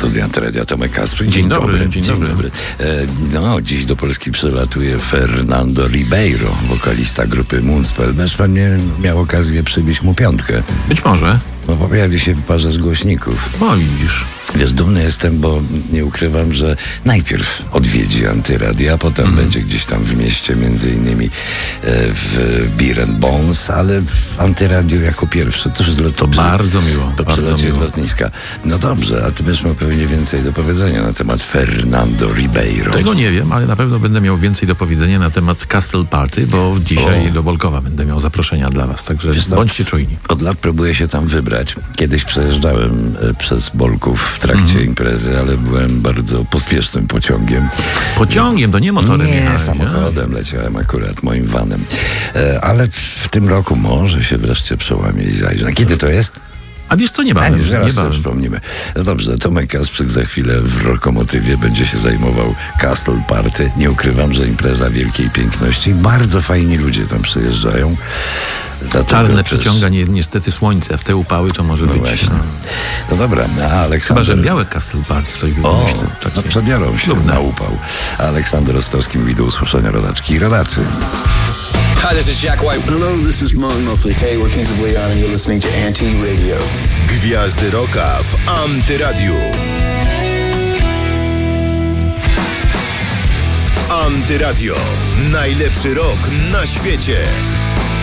studia Antyradia Tomek Kasprzyk. Dzień dobry. Dzień dobry. Dziś do Polski przylatuje Fernando Ribeiro, wokalista grupy Moonspell. Będziesz pewnie miał okazję przybić mu piątkę. Być może. Bo pojawi się w parze z głośników. No widzisz. Wiesz, dumny jestem, bo nie ukrywam, że najpierw odwiedzi Antyradia, a potem będzie gdzieś tam w mieście, między innymi w Beer & Bones, ale w Antyradiu jako pierwszy. To bardzo miło. Po przylocie z lotniska. No dobrze, a ty będziesz miał pewnie więcej do powiedzenia na temat Fernando Ribeiro. Tego nie wiem, ale na pewno będę miał więcej do powiedzenia na temat Castle Party, bo dzisiaj do Bolkowa będę miał zaproszenia dla was, także bądźcie czujni. Od lat próbuję się tam wybrać. Kiedyś przejeżdżałem przez Bolków w trakcie imprezy, ale byłem bardzo pospiesznym pociągiem. Pociągiem? To nie motorem nie, jechałeś, samochodem leciałem akurat, moim vanem. Ale w tym roku może się wreszcie przełamie i zajrzę. Kiedy to jest? A wiesz co, niebawem. Zaraz sobie przypomnimy. No dobrze, Tomek Kasprzyk za chwilę w Lokomotywie będzie się zajmował Castle Party. Nie ukrywam, że impreza wielkiej piękności. Bardzo fajni ludzie tam przyjeżdżają. Czarne przyciąga niestety słońce. W te upały to może być. No dobra, a Aleksander... Chyba, że białe Castle Party coś by wymyślił. No przebiorą się na upał. A Aleksander Rostowski mówi do usłyszenia, rodaczki i rodacy. Hi, this is Jack White. Hello, this is Martin Muffley. Hey, we're Kings of Leon and you're listening to Anti-Radio. Gwiazdy Rocka w Antyradiu. Antyradio. Najlepszy rok na świecie.